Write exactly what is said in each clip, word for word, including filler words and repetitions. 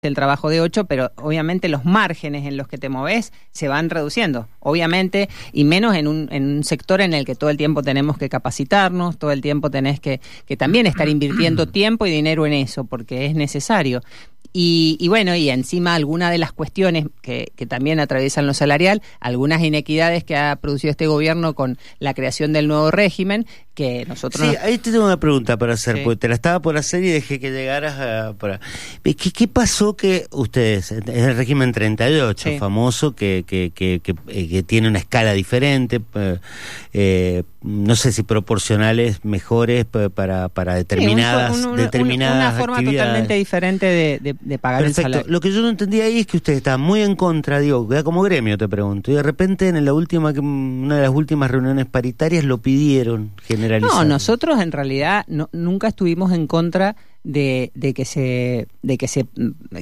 el trabajo de ocho, pero obviamente los márgenes en los que te moves se van reduciendo, obviamente, y menos en un, en un sector en el que todo el tiempo tenemos que capacitarnos, todo el tiempo tenés que, que también estar invirtiendo tiempo y dinero en eso, porque es necesario. Y, y bueno, y encima algunas de las cuestiones que, que también atraviesan lo salarial, algunas inequidades que ha producido este gobierno con la creación del nuevo régimen, que nosotros... Sí, ahí te tengo una pregunta para hacer, sí. Porque te la estaba por hacer y dejé que llegaras a... Para... ¿Qué, qué pasó que ustedes, es el régimen treinta y ocho, sí, famoso, que, que, que, que, que tiene una escala diferente, eh, no sé si proporcionales mejores para, para determinadas, sí, un, un, determinadas una forma actividades. Totalmente diferente de, de, de pagar Perfecto. El salario. Lo que yo no entendía ahí es que ustedes estaban muy en contra, digo, como gremio te pregunto, y de repente en la última, una de las últimas reuniones paritarias lo pidieron generalizar. No, nosotros en realidad no, nunca estuvimos en contra de, de que se de que se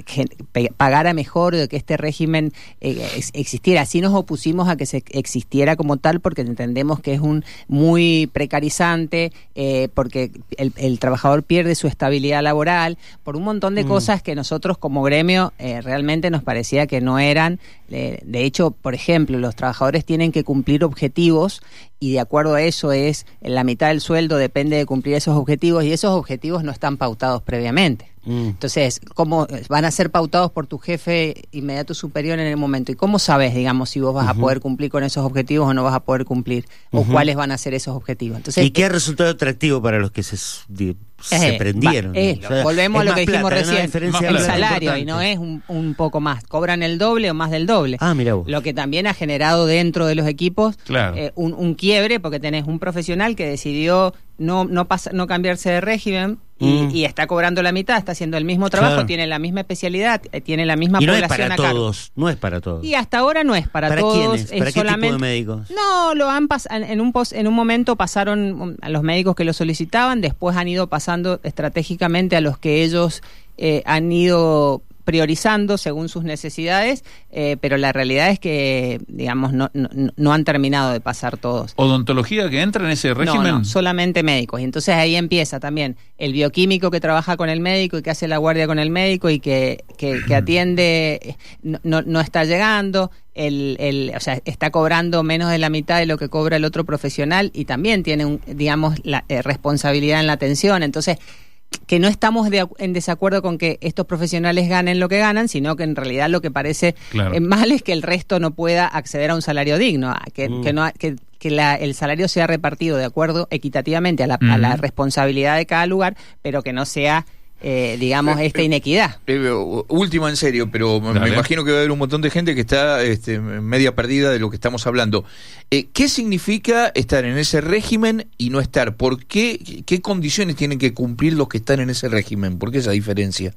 que pagara mejor, de que este régimen eh, existiera. Así nos opusimos a que se existiera como tal, porque entendemos que es un muy precarizante, eh, porque el, el trabajador pierde su estabilidad laboral, por un montón de mm. cosas que nosotros como gremio eh, realmente nos parecía que no eran. Eh, de hecho, por ejemplo, los trabajadores tienen que cumplir objetivos y de acuerdo a eso es la mitad del sueldo depende de cumplir esos objetivos, y esos objetivos no están pautados previamente. Mm. Entonces, ¿cómo van a ser pautados por tu jefe inmediato superior en el momento? ¿Y cómo sabes, digamos, si vos vas uh-huh. a poder cumplir con esos objetivos o no vas a poder cumplir? ¿O uh-huh. cuáles van a ser esos objetivos? Entonces, ¿y qué ha resultado atractivo para los que se, se eh, prendieron? Va, eh, o sea, volvemos a lo que dijimos plata, recién, el salario, y no es un, un poco más. Cobran el doble o más del doble. Ah, mira vos. Lo que también ha generado dentro de los equipos claro. eh, un, un quiebre, porque tenés un profesional que decidió no no pasa, no cambiarse de régimen y, mm. y está cobrando la mitad, está haciendo el mismo trabajo, claro. tiene la misma especialidad, tiene la misma y no población es para a cargo. todos, no es para todos. Y hasta ahora no es para, ¿Para todos. ¿Quiénes? Es ¿Para qué solamente... tipo de médicos? No, lo han pas... en un pos... en un momento pasaron a los médicos que lo solicitaban, después han ido pasando estratégicamente a los que ellos eh, han ido priorizando según sus necesidades, eh, pero la realidad es que, digamos, no, no, no han terminado de pasar todos. ¿Odontología que entra en ese régimen? No, no, solamente médicos. Y entonces ahí empieza también el bioquímico que trabaja con el médico y que hace la guardia con el médico y que, que, que atiende, no, no, no está llegando, el, el, o sea, está cobrando menos de la mitad de lo que cobra el otro profesional y también tiene, un, digamos, la eh, responsabilidad en la atención. Entonces, que no estamos de, en desacuerdo con que estos profesionales ganen lo que ganan, sino que en realidad lo que parece claro. eh, mal es que el resto no pueda acceder a un salario digno, que, mm. que, no, que, que la, el salario sea repartido de acuerdo equitativamente a la, mm. a la responsabilidad de cada lugar, pero que no sea... Eh, digamos, esta inequidad. Eh, eh, última en serio, pero Dale. me imagino que va a haber un montón de gente que está este, media perdida de lo que estamos hablando. Eh, ¿Qué significa estar en ese régimen y no estar? ¿Por qué? ¿Qué condiciones tienen que cumplir los que están en ese régimen? ¿Por qué esa diferencia?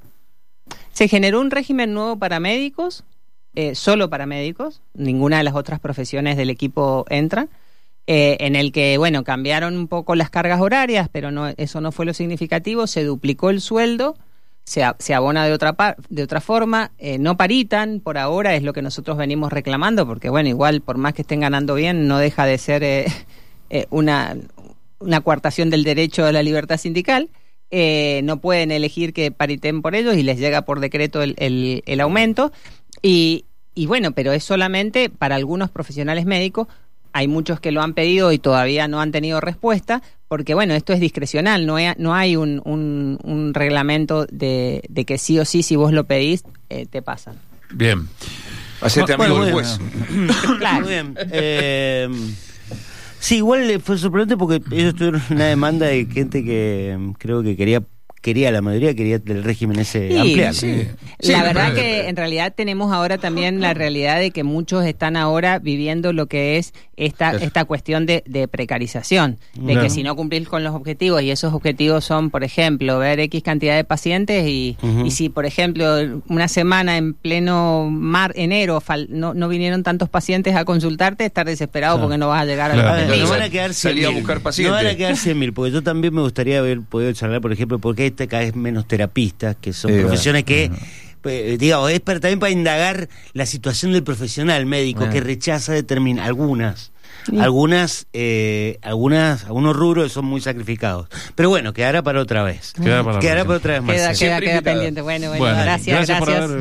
Se generó un régimen nuevo para médicos, eh, solo para médicos, ninguna de las otras profesiones del equipo entra. Eh, en el que, bueno, cambiaron un poco las cargas horarias, pero no, eso no fue lo significativo, se duplicó el sueldo, se, se abona de otra par, de otra forma, eh, no paritan, por ahora es lo que nosotros venimos reclamando, porque bueno, igual por más que estén ganando bien, no deja de ser eh, eh, una, una coartación del derecho a la libertad sindical. Eh, no pueden elegir que pariten por ellos y les llega por decreto el, el, el aumento, y, y bueno, pero es solamente para algunos profesionales médicos. Hay muchos que lo han pedido y todavía no han tenido respuesta, porque bueno, esto es discrecional, no hay, no hay un, un, un reglamento de, de que sí o sí, si vos lo pedís, eh, te pasan. Bien. Hacerte amigo del juez. Claro. Muy bien. Eh, sí, igual fue sorprendente porque ellos tuvieron una demanda de gente que creo que quería... quería la mayoría quería el régimen ese sí, ampliar. Sí. Sí, la verdad que en realidad tenemos ahora también la realidad de que muchos están ahora viviendo lo que es esta esta cuestión de, de precarización, de claro. que si no cumplís con los objetivos, y esos objetivos son, por ejemplo, ver X cantidad de pacientes y, uh-huh. y si, por ejemplo, una semana en pleno mar, enero fal, no, no vinieron tantos pacientes a consultarte, estar desesperado claro. porque no vas a llegar claro. a los no van a quedar cien mil, a buscar pacientes. no van a quedar cien mil, porque yo también me gustaría haber podido charlar, por ejemplo, porque hay cada vez menos terapistas, que son sí, profesiones que uh-huh. pues, digamos, es para, también para indagar la situación del profesional médico uh-huh. que rechaza determin, algunas Sí. Algunas, eh, algunas, algunos rubros son muy sacrificados. Pero bueno, quedará para otra vez. Queda para, quedará para otra vez más. Queda, queda, queda pendiente. Bueno, bueno, bueno, gracias, gracias. gracias.